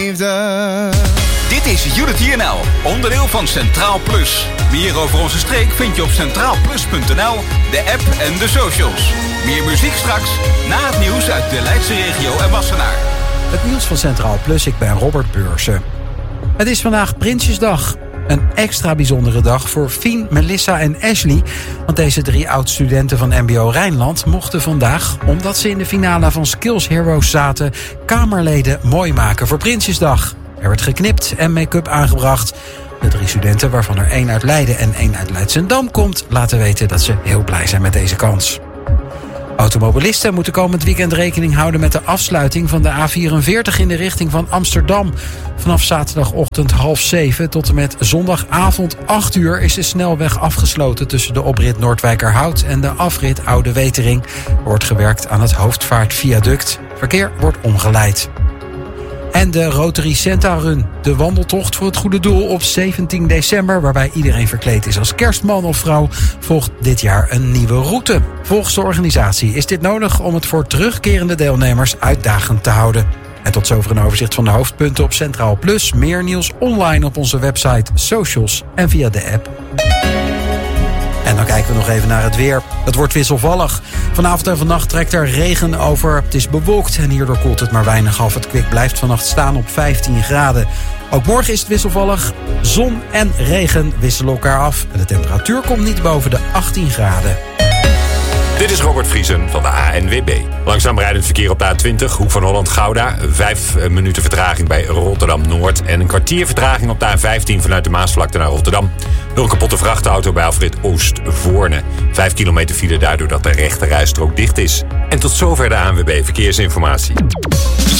Dit is Unity NL, onderdeel van Centraal Plus. Meer over onze streek vind je op centraalplus.nl, de app en de socials. Meer muziek straks, na het nieuws uit de Leidse regio en Wassenaar. Het nieuws van Centraal Plus, ik ben Robert Beursen. Het is vandaag Prinsjesdag. Een extra bijzondere dag voor Fien, Melissa en Ashley. Want deze 3 oud-studenten van MBO Rijnland mochten vandaag, omdat ze in de finale van Skills Heroes zaten, Kamerleden mooi maken voor Prinsjesdag. Er werd geknipt en make-up aangebracht. De 3 studenten, waarvan er 1 uit Leiden en 1 uit Leidschendam komt, laten weten dat ze heel blij zijn met deze kans. Automobilisten moeten komend weekend rekening houden met de afsluiting van de A44 in de richting van Amsterdam. Vanaf zaterdagochtend 6:30 tot en met zondagavond 8:00 is de snelweg afgesloten tussen de oprit Noordwijkerhout en de afrit Oude Wetering. Er wordt gewerkt aan het Hoofdvaartviaduct. Verkeer wordt omgeleid. En de Rotary Santa Run, de wandeltocht voor het goede doel op 17 december... waarbij iedereen verkleed is als kerstman of vrouw... volgt dit jaar een nieuwe route. Volgens de organisatie is dit nodig om het voor terugkerende deelnemers uitdagend te houden. En tot zover een overzicht van de hoofdpunten op Centraal Plus. Meer nieuws online op onze website, socials en via de app. En dan kijken we nog even naar het weer. Het wordt wisselvallig. Vanavond en vannacht trekt er regen over. Het is bewolkt en hierdoor koelt het maar weinig af. Het kwik blijft vannacht staan op 15 graden. Ook morgen is het wisselvallig. Zon en regen wisselen elkaar af. En de temperatuur komt niet boven de 18 graden. Dit is Robert Vriesen van de ANWB. Langzaam rijdend verkeer op de A20, Hoek van Holland-Gouda. 5 minuten vertraging bij Rotterdam-Noord. En een kwartier vertraging op de A15 vanuit de Maasvlakte naar Rotterdam. Door een kapotte vrachtauto bij afrit Oost-Voorne. 5 kilometer file daardoor dat de rechterrijstrook dicht is. En tot zover de ANWB Verkeersinformatie.